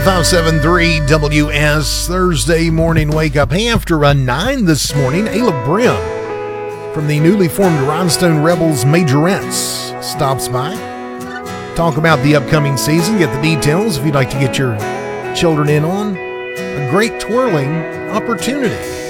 105.73 WS Thursday morning wake up. Hey, after a 9 this morning, Ayla Brim from the newly formed Rhinestone Rebels Majorettes stops by. Talk about the upcoming season, get the details if you'd like to get your children in on a great twirling opportunity.